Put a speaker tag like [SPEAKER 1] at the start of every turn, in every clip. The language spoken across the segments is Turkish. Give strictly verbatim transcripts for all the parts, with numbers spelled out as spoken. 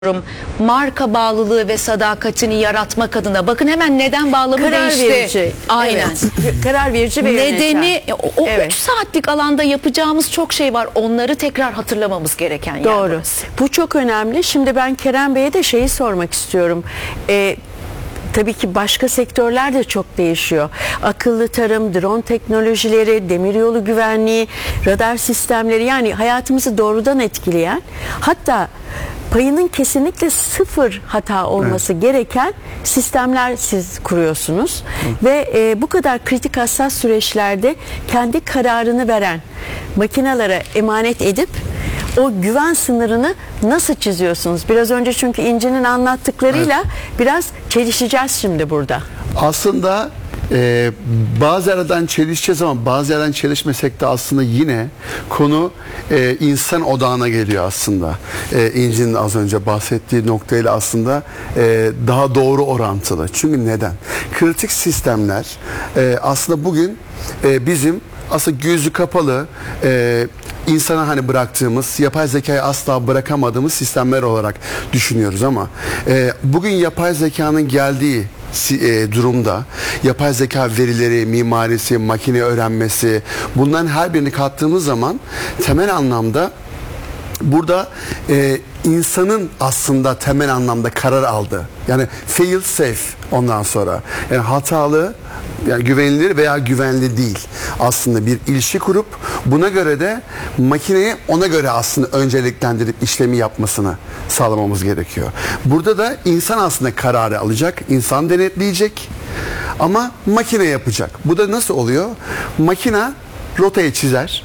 [SPEAKER 1] marka bağlılığı ve sadakatini yaratmak adına. Bakın hemen neden bağlamı
[SPEAKER 2] karar
[SPEAKER 1] değişti.
[SPEAKER 2] Verici.
[SPEAKER 1] Aynen.
[SPEAKER 2] Evet. Karar verici ve
[SPEAKER 1] nedeni o, o
[SPEAKER 2] evet.
[SPEAKER 1] üç saatlik alanda yapacağımız çok şey var. Onları tekrar hatırlamamız gereken.
[SPEAKER 2] Doğru.
[SPEAKER 1] Yani.
[SPEAKER 2] Bu çok önemli. Şimdi ben Kerem Bey'e de şeyi sormak istiyorum. Ee, Tabii ki başka sektörler de çok değişiyor. Akıllı tarım, drone teknolojileri, demiryolu güvenliği, radar sistemleri, yani hayatımızı doğrudan etkileyen, hatta payının kesinlikle sıfır hata olması evet. gereken sistemler siz kuruyorsunuz. Hı. Ve e, bu kadar kritik hassas süreçlerde kendi kararını veren makinelere emanet edip o güven sınırını nasıl çiziyorsunuz? Biraz önce çünkü İnci'nin anlattıklarıyla evet. biraz çelişeceğiz şimdi burada.
[SPEAKER 3] Aslında e, bazı yerden çelişeceğiz ama bazı yerden çelişmesek de aslında yine konu e, insan odağına geliyor aslında. E, İnci'nin az önce bahsettiği noktayla aslında e, daha doğru orantılı. Çünkü neden? Kritik sistemler e, aslında bugün e, bizim aslında gözü kapalı e, insana hani bıraktığımız, yapay zekayı asla bırakamadığımız sistemler olarak düşünüyoruz ama e, bugün yapay zekanın geldiği e, durumda yapay zeka verileri, mimarisi, makine öğrenmesi, bunların her birini kattığımız zaman temel anlamda burada e, insanın aslında temel anlamda karar aldı. Yani fail safe ondan sonra. Yani hatalı, yani güvenilir veya güvenli değil. Aslında bir ilişki kurup buna göre de makineyi ona göre aslında önceliklendirip işlemi yapmasını sağlamamız gerekiyor. Burada da insan aslında kararı alacak, insan denetleyecek ama makine yapacak. Bu da nasıl oluyor? Makine rotayı çizer,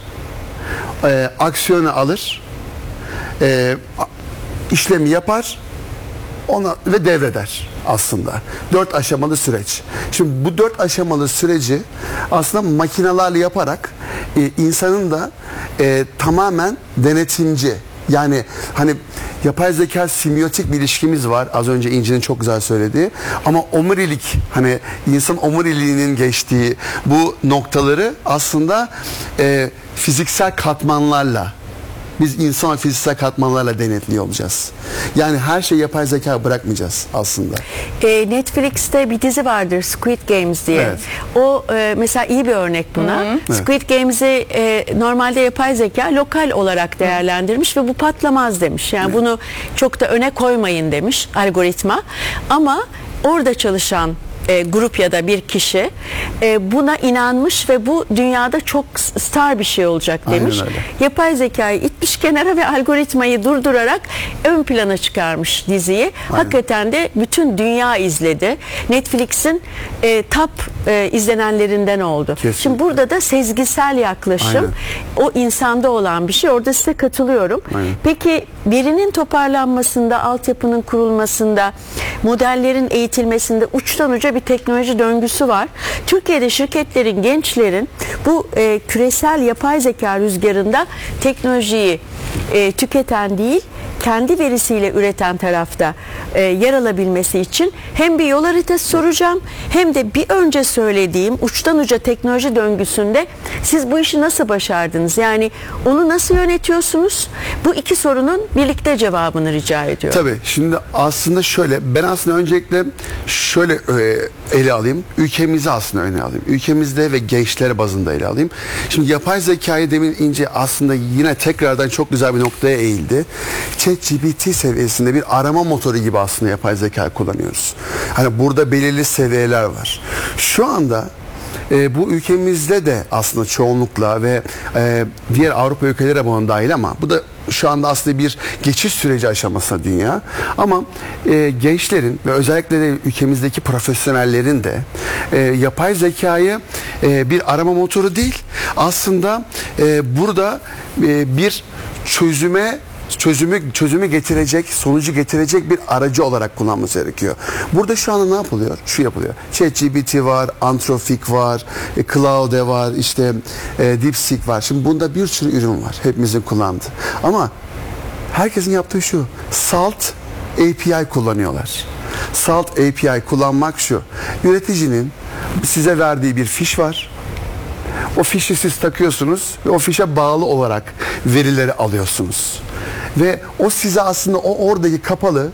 [SPEAKER 3] e, aksiyonu alır, e, işlemi yapar, ona ve devreder aslında. Dört aşamalı süreç. Şimdi bu dört aşamalı süreci aslında makinelerle yaparak e, insanın da e, tamamen denetimci, yani hani yapay zeka simbiyotik bir ilişkimiz var. Az önce İnci'nin çok güzel söylediği. Ama omurilik, hani insan omuriliğinin geçtiği bu noktaları aslında e, fiziksel katmanlarla, biz insan fiziksel katmanlarla denetliyor olacağız. Yani her şeyi yapay zeka bırakmayacağız aslında.
[SPEAKER 2] E, Netflix'te bir dizi vardır, Squid Games diye. Evet. O e, mesela iyi bir örnek buna. Hı hı. Squid evet. Games'i e, normalde yapay zeka lokal olarak değerlendirmiş hı. ve bu patlamaz demiş. Yani evet. bunu çok da öne koymayın demiş algoritma. Ama orada çalışan E, grup ya da bir kişi e, buna inanmış ve bu dünyada çok star bir şey olacak demiş. Yapay zekayı itmiş kenara ve algoritmayı durdurarak ön plana çıkarmış diziyi. Aynen. Hakikaten de bütün dünya izledi. Netflix'in e, top e, izlenenlerinden oldu. Kesinlikle. Şimdi burada da sezgisel yaklaşım, aynen. o insanda olan bir şey. Orada size katılıyorum. Aynen. Peki verinin toparlanmasında, altyapının kurulmasında, modellerin eğitilmesinde uçtan uca bir teknoloji döngüsü var. Türkiye'de şirketlerin, gençlerin bu e, küresel yapay zeka rüzgarında teknolojiyi e, tüketen değil, kendi verisiyle üreten tarafta e, yer alabilmesi için hem bir yol haritası soracağım, hem de bir önce söylediğim uçtan uca teknoloji döngüsünde siz bu işi nasıl başardınız? Yani onu nasıl yönetiyorsunuz? Bu iki sorunun birlikte cevabını rica ediyorum.
[SPEAKER 3] Tabii. Şimdi aslında şöyle, ben aslında öncelikle şöyle e, ele alayım. Ülkemizi aslında öne alayım. Ülkemizde ve gençler bazında ele alayım. Şimdi yapay zekayı demin İnce aslında yine tekrardan çok güzel bir noktaya eğildi. ChatGPT seviyesinde bir arama motoru gibi aslında yapay zeka kullanıyoruz. Hani burada belirli seviyeler var. Şu anda e, bu ülkemizde de aslında çoğunlukla ve e, diğer Avrupa ülkeleri buna dahil ama bu da şu anda aslında bir geçiş süreci aşamasında dünya. Ama e, gençlerin ve özellikle de ülkemizdeki profesyonellerin de e, yapay zekayı e, bir arama motoru değil, aslında e, burada e, bir çözüme çözümü çözümü getirecek, sonucu getirecek bir aracı olarak kullanması gerekiyor. Burada şu anda ne yapılıyor? Şu yapılıyor. ChatGPT var, Anthropic var, e, Claude var, işte e, DeepSeek var. Şimdi bunda bir sürü ürün var. Hepimizin kullandığı. Ama herkesin yaptığı şu. Salt A P I kullanıyorlar. Salt A P I kullanmak şu. Üreticinin size verdiği bir fiş var. O fişi siz takıyorsunuz ve o fişe bağlı olarak verileri alıyorsunuz. Ve o size aslında o oradaki kapalı